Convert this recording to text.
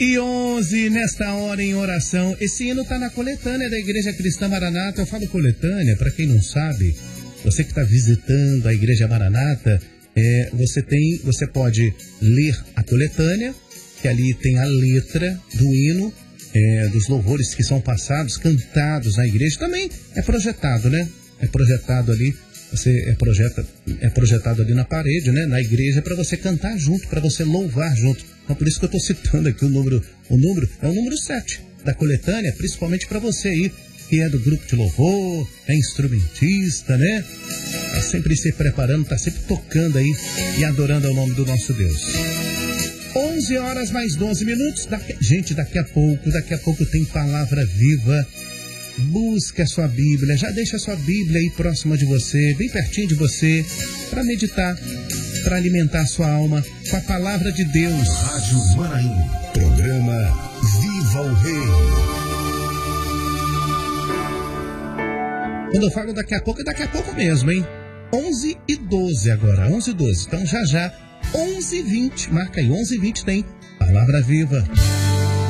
11 nesta hora em oração. Esse hino está na coletânea da Igreja Cristã Maranata. Eu falo coletânea, para quem não sabe, você que está visitando a Igreja Maranata, você pode ler a coletânea, que ali tem a letra do hino, dos louvores que são passados, cantados na igreja. Também é projetado, né? É projetado ali, é projetado ali na parede, né? Na igreja, para você cantar junto, para você louvar junto. Então, por isso que eu estou citando aqui o número é o número 7 da coletânea, principalmente para você aí, que é do grupo de louvor, é instrumentista, né? Tá sempre se preparando, tá sempre tocando aí e adorando ao nome do nosso Deus. 11 horas mais 12 minutos. Gente, daqui a pouco tem palavra viva. Busque a sua Bíblia, já deixa a sua Bíblia aí próxima de você, bem pertinho de você, para meditar, para alimentar a sua alma com a palavra de Deus. Rádio Manaim, programa Viva o Rei. Quando eu falo daqui a pouco, é daqui a pouco mesmo, hein? 11h12 agora, 11h12. Então já, 11h20, marca aí, 11h20 tem Palavra Viva.